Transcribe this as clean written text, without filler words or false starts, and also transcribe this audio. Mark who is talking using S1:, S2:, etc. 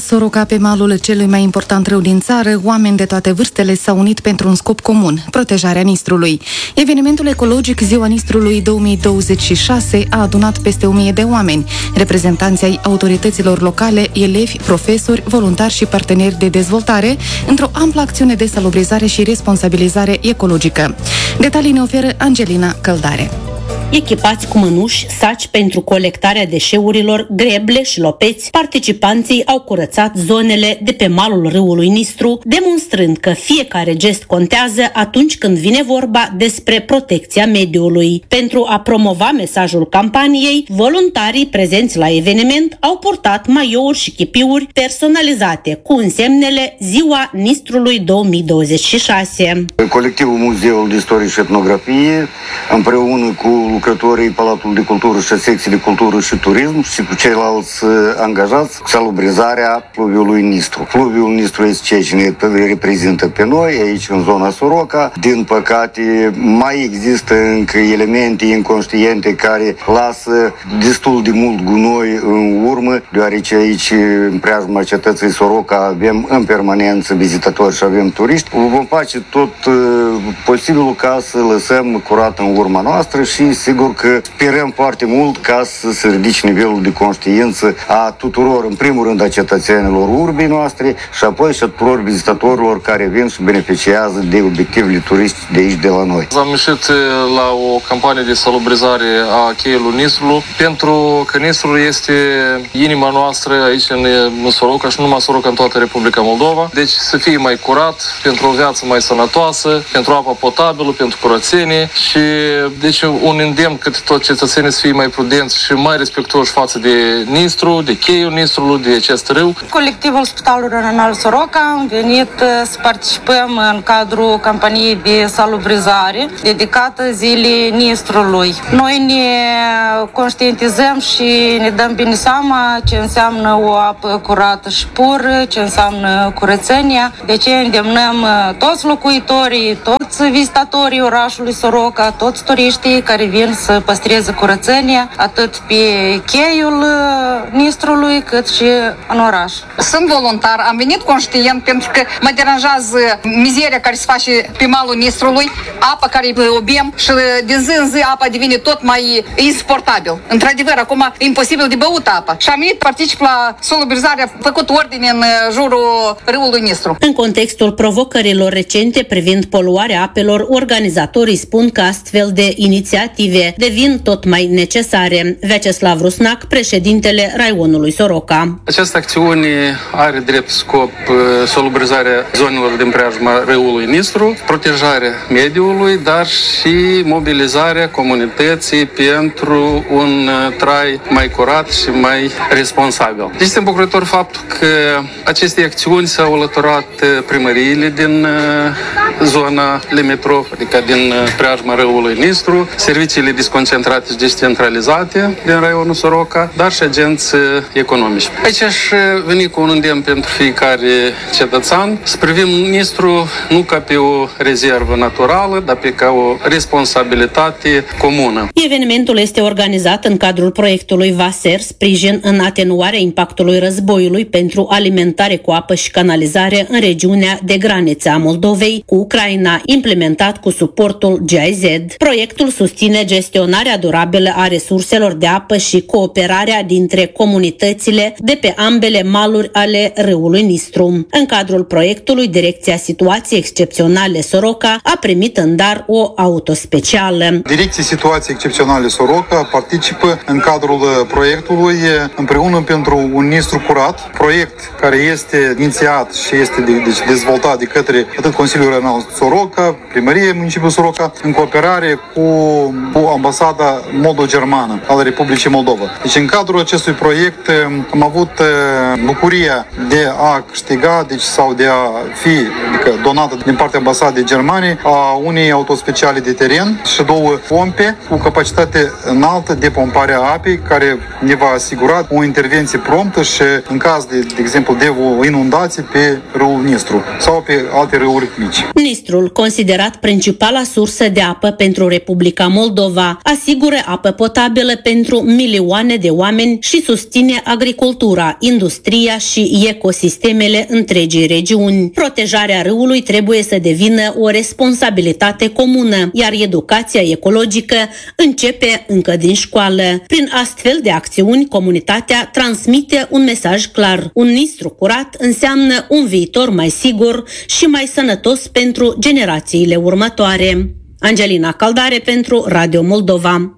S1: Soroca, pe malul celui mai important râu din țară, oameni de toate vârstele s-au unit pentru un scop comun, protejarea Nistrului. Evenimentul ecologic Ziua Nistrului 2026 a adunat peste 1000 de oameni, reprezentanți ai autorităților locale, elevi, profesori, voluntari și parteneri de dezvoltare, într-o amplă acțiune de salubrizare și responsabilizare ecologică. Detalii ne oferă Angelina Căldare.
S2: Echipați cu mănuși, saci pentru colectarea deșeurilor, greble și lopeți, participanții au curățat zonele de pe malul râului Nistru, demonstrând că fiecare gest contează atunci când vine vorba despre protecția mediului. Pentru a promova mesajul campaniei, voluntarii prezenți la eveniment au purtat maiouri și chipiuri personalizate cu însemnele Ziua Nistrului 2026.
S3: Colectivul Muzeul de Istorie și Etnografie, împreună cu lucrătorii Palatului de Cultură și Secții de Cultură și Turism și cu ceilalți angajați, salubrizarea fluviului Nistru. Fluviul Nistru este ceea ce ne reprezintă pe noi aici în zona Soroca. Din păcate, mai există încă elemente inconștiente care lasă destul de mult gunoi în urmă, deoarece aici, în preajma cetății Soroca, avem în permanență vizitatori și avem turiști. Vom face tot posibilul ca să lăsăm curat în urma noastră și sigur că sperăm foarte mult ca să se ridice nivelul de conștiință a tuturor, în primul rând a cetățenilor urbii noastre și apoi și a tuturor vizitatorilor care vin și beneficiază de obiectivele turistice de aici, de la noi.
S4: Am ieșit la o campanie de salubrizare a cheiului Nistrului, pentru că Nistrul este inima noastră aici în Soroca și numai Soroca, în toată Republica Moldova. Deci să fie mai curat, pentru o viață mai sănătoasă, pentru apă potabilă, pentru curățenie și deci un îndemn cât tot cetățenii să fie mai prudenți și mai respectuoși față de Nistru, de cheiul Nistrului, de acest râu.
S5: Colectivul Spitalului Regional Soroca am venit să participăm în cadrul campaniei de salubrizare dedicată Zilei Nistrului. Noi ne conștientizăm și ne dăm bine seama ce înseamnă o apă curată și pură, ce înseamnă curățenia. De ce îndemnăm toți locuitorii, toți vizitatorii orașului Soroca, toți turiștii care vin să păstreze curățenia, atât pe cheiul Nistrului, cât și în oraș.
S6: Sunt voluntar, am venit conștient pentru că mă deranjează mizeria care se face pe malul Nistrului, apa care bem și din zi în zi apa devine tot mai insuportabil. Într-adevăr, acum e imposibil de băut apa. Și am venit particip la salubrizarea, făcut ordine în jurul râului Nistru.
S2: În contextul provocărilor recente privind poluarea apelor, organizatorii spun că astfel de inițiative devin tot mai necesare. Vyacheslav Rusnac, președintele raionului Soroca.
S4: Această acțiune are drept scop salubrizarea zonelor din preajma râului Nistru, protejarea mediului, dar și mobilizarea comunității pentru un trai mai curat și mai responsabil. Deci sunt bucurător faptul că aceste acțiuni s-au alăturat primăriile din zona limitrofă, adică din preajma râului Nistru, serviciile desconcentrate și descentralizate din raionul Soroca, dar și agenți economici. Aici aș veni cu un îndemn pentru fiecare cetățean să privim Nistru nu ca pe o rezervă naturală, dar pe ca o responsabilitate comună.
S2: Evenimentul este organizat în cadrul proiectului VASER, sprijin în atenuarea impactului războiului pentru alimentare cu apă și canalizare în regiunea de graniță a Moldovei cu Ucraina, implementat cu suportul GIZ. Proiectul susține gestionarea durabilă a resurselor de apă și cooperarea dintre comunitățile de pe ambele maluri ale râului Nistru. În cadrul proiectului, Direcția Situații Excepționale Soroca a primit în dar o auto specială.
S7: Direcția Situații Excepționale Soroca participă în cadrul proiectului Împreună pentru un Nistru curat, proiect care este inițiat și este dezvoltat de către atât Consiliul Regional Soroca, Primăria Municipiului Soroca, în cooperare cu Ambasada Moldo-Germană al Republicii Moldova. Deci în cadrul acestui proiect am avut bucuria de a câștiga, sau de a fi donată din partea Ambasadei Germane a unei autospeciale de teren și 2 pompe cu capacitate înaltă de pompare a apei, care ne va asigura o intervenție promptă și în caz de exemplu, de o inundație pe râul Nistru sau pe alte râuri mici.
S2: Nistrul, considerat principala sursă de apă pentru Republica Moldova, asigură apă potabilă pentru milioane de oameni și susține agricultura, industria și ecosistemele întregii regiuni. Protejarea râului trebuie să devină o responsabilitate comună, iar educația ecologică începe încă din școală. Prin astfel de acțiuni, comunitatea transmite un mesaj clar. Un Nistru curat înseamnă un viitor mai sigur și mai sănătos pentru generațiile următoare. Angelina Caldare pentru Radio Moldova.